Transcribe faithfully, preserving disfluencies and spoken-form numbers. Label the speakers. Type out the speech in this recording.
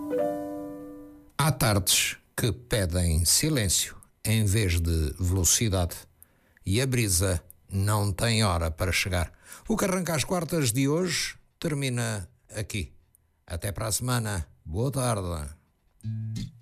Speaker 1: Há tardes que pedem silêncio em vez de velocidade e a brisa não tem hora para chegar. O que arranca às quartas de hoje termina aqui. Até para a semana. Boa tarde.